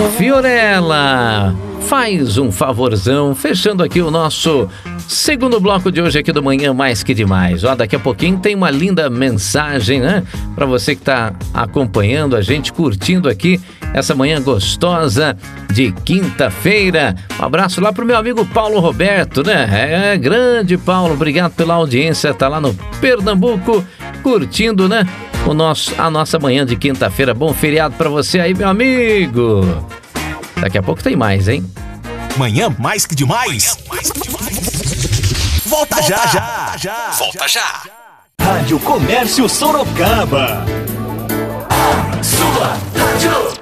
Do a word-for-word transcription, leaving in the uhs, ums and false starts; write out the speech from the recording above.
Fiorella, faz um favorzão, fechando aqui o nosso segundo bloco de hoje aqui do Manhã Mais Que Demais. Ó, daqui a pouquinho tem uma linda mensagem, né? Pra você que tá acompanhando a gente, curtindo aqui essa manhã gostosa de quinta-feira. Um abraço lá pro meu amigo Paulo Roberto, né? É, grande Paulo, obrigado pela audiência, tá lá no Pernambuco, curtindo, né? O nosso, a nossa manhã de quinta-feira. Bom feriado pra você aí, meu amigo. Daqui a pouco tem mais, hein? Manhã Mais Que Demais. Mais que demais. Volta, Volta já, já, já. Volta já. Rádio Comércio Sorocaba. Sua rádio.